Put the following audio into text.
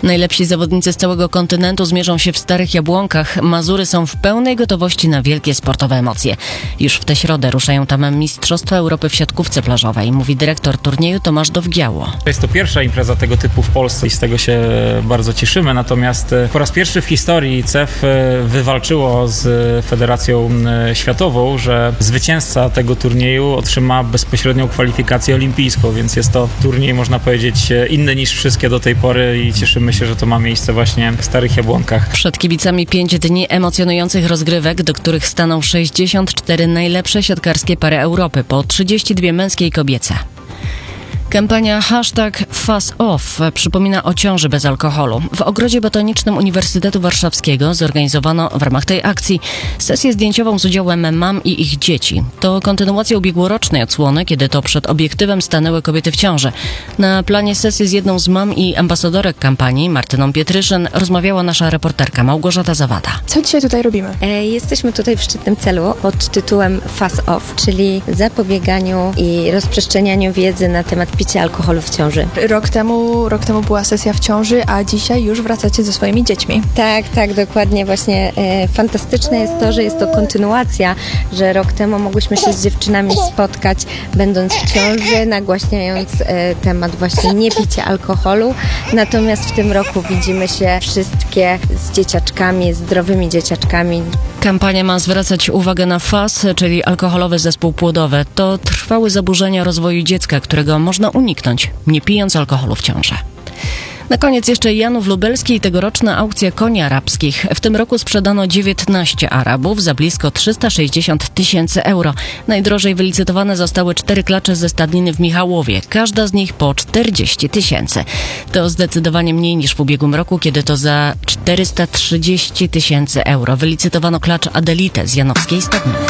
Najlepsi zawodnicy z całego kontynentu zmierzą się w Starych Jabłonkach. Mazury są w pełnej gotowości na wielkie sportowe emocje. Już w tę środę ruszają tam Mistrzostwa Europy w siatkówce plażowej, mówi dyrektor turnieju Tomasz Dowgiało. Jest to pierwsza impreza tego typu w Polsce i z tego się bardzo cieszymy. Natomiast po raz pierwszy w historii CEF wywalczyło z Federacją Światową, że zwycięzca tego turnieju otrzyma bezpośrednią kwalifikację olimpijską, więc jest to turniej, można powiedzieć, inny niż wszystkie do tej pory i cieszymy się, że to ma miejsce właśnie w Starych Jabłonkach. Przed kibicami 5 dni emocjonujących rozgrywek, do których staną 64 najlepsze siatkarskie pary Europy, po 32 męskie i kobiece. Kampania #FuzOff przypomina o ciąży bez alkoholu. W Ogrodzie Botanicznym Uniwersytetu Warszawskiego zorganizowano w ramach tej akcji sesję zdjęciową z udziałem mam i ich dzieci. To kontynuacja ubiegłorocznej odsłony, kiedy to przed obiektywem stanęły kobiety w ciąży. Na planie sesji z jedną z mam i ambasadorek kampanii, Martyną Pietryszyn, rozmawiała nasza reporterka Małgorzata Zawada. Co dzisiaj tutaj robimy? Jesteśmy tutaj w szczytnym celu pod tytułem FuzOff, czyli zapobieganiu i rozprzestrzenianiu wiedzy na temat picia alkoholu w ciąży. Rok temu była sesja w ciąży, a dzisiaj już wracacie ze swoimi dziećmi. Tak, dokładnie. Właśnie fantastyczne jest to, że jest to kontynuacja, że rok temu mogłyśmy się z dziewczynami spotkać, będąc w ciąży, nagłaśniając temat właśnie niepicia alkoholu. Natomiast w tym roku widzimy się wszystkie z dzieciaczkami, zdrowymi dzieciaczkami. Kampania ma zwracać uwagę na FAS, czyli alkoholowy zespół płodowy. To trwałe zaburzenia rozwoju dziecka, którego można uniknąć, nie pijąc alkoholu w ciąży. Na koniec jeszcze Janów Lubelski i tegoroczna aukcja koni arabskich. W tym roku sprzedano 19 Arabów za blisko 360 000 euro. Najdrożej wylicytowane zostały 4 klacze ze stadniny w Michałowie. Każda z nich po 40 000. To zdecydowanie mniej niż w ubiegłym roku, kiedy to za 430 000 euro wylicytowano klacz Adelitę z janowskiej stadniny.